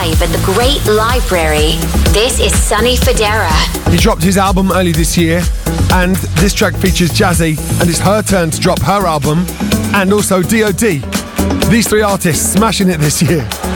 live at the Great Library. This is Sonny Fodera. He dropped his album early this year, and this track features Jazzy, and it's her turn to drop her album, and also DOD. These three artists smashing it this year.